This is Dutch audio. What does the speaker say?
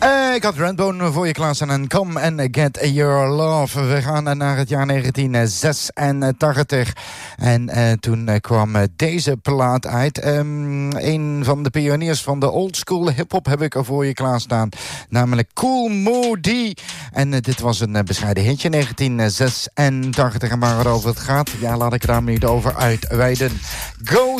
Ik had Redbone voor je klaarstaan en Come and Get Your Love. We gaan naar het jaar 1986. En toen kwam deze plaat uit. Een van de pioniers van de old school hip-hop heb ik er voor je klaarstaan. Namelijk Kool Moe Dee. En dit was een bescheiden hitje, 1986. En waar het over het gaat, ja, laat ik er daar niet over uitweiden. Go